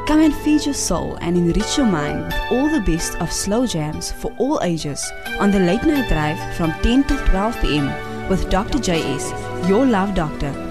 Come and feed your soul and enrich your mind with all the best of slow jams for all ages on the Late Night Drive from 10 till 12 p.m. with Dr. JS, your love doctor.